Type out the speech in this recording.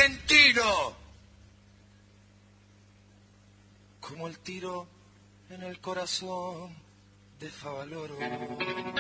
argentino. Como el tiro en el corazón de Favaloro.